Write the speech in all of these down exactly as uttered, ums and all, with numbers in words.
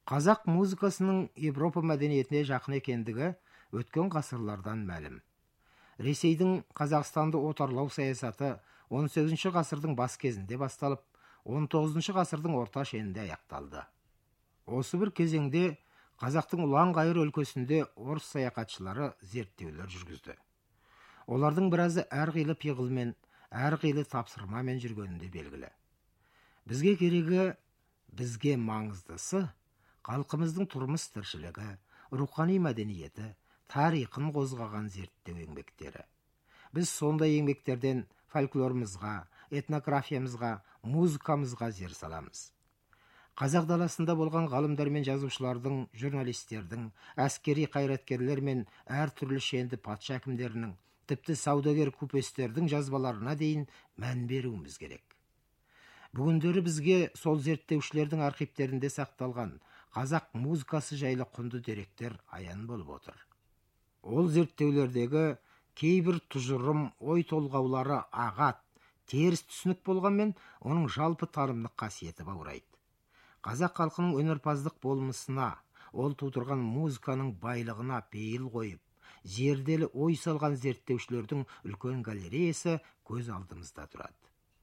Қазақ музыкасының Европа мәдениетіне жақын екендігі өткен ғасырлардан мәлім. Ресейдің Қазақстанды отарлау саясаты он сегізінші ғасырдың бас кезінде басталып, он тоғызыншы ғасырдың орта шенінде аяқталды. Осы бір кезеңде Қазақтың ұлан-ғайыр өлкесінде орыс саяхатшылары зерттеулер жүргізді. Олардың біразы әрқилы пиғылмен, әрқилы тапсырмамен жүргенінде белгілі. Бізге керегі, бізге маңыздысы халқымыздың тұрмыс тіршілігі, рухани мәдениеті, тарихын қозғаған зерттеу еңбектері. Біз сондай еңбектерден фольклорымызға, этнографиямызға, музыкамызға зер саламыз. Қазақ даласында болған ғалымдар мен жазушылардың, журналистердің, әскери қайраткерлер мен әртүрлі шенді патша әкімдерінің, тіпті саудагер купестердің жазбаларына дейін мән беруіміз керек. Бүгіндері бізге сол зерттеушілердің архивтерінде сақталған қазақ музыкасы жайлы құнды деректер аян болып отыр. Ол зерттеулердегі кейбір тұжырым, ой толғаулары ағат, теріс түсінік болғанмен, оның жалпы танымдық қасиеті баурайды. Қазақ халқының өнерпаздық болмысына, ол тудырған музыканың байлығына пейіл қойып, зерделі ой салған зерттеушілердің үлкен галереясы көз алдымызда тұрады.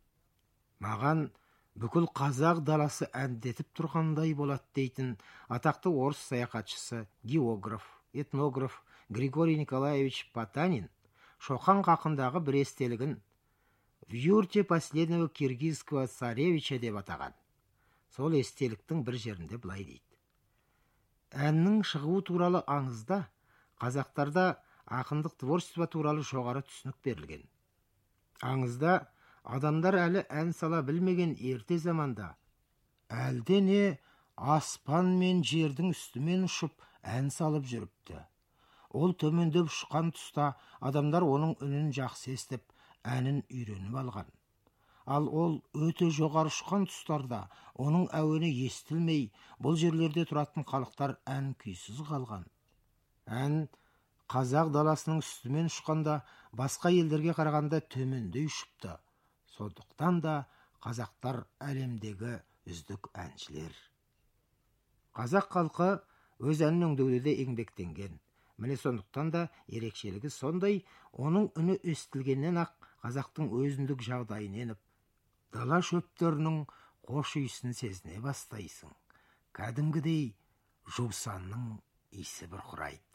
Маған бүкіл қазақ даласы әндетіп тұрғандай болады дейтін атақты орыс саяхатшысы, географ, этнограф Григорий Николаевич Потанин Шоқан хақындағы бір естелігін «В юрте последнего киргизского царевича» деп атаған. Сол естеліктің бір жерінде былай дейді: әннің шығуы туралы аңызда қазақтарда ақындық творчество туралы жоғары түсінік берілген. Аңызда адамдар әлі ән сала білмеген ерте заманда әлде не аспан мен жердің үстімен ұшып ән салып жүріпті. Ол төмендеп ұшқан тұста адамдар оның үнін жақсы естіп, әнін үйреніп алған. Ал ол өте жоғары ұшқан тұстарда оның әуені естілмей, бұл жерлерде тұратын халықтар ән күйсіз қалған. Ән қазақ даласының үстімен ұшқанда басқа елдерге қарағанда төменде ұшыпты. Сондықтан да қазақтар әлемдегі үздік әншілер. Қазақ халқы өз әнін өңдеуде еңбектенген. Міне сондықтан да ерекшелігі сондай, оның үні естілгеннен ақ қазақтың өзіндік жағдайын еніп, дала шөптерінің қош иісін сезіне бастайсың. Кәдімгідей жусанның иісі бұрқырайды.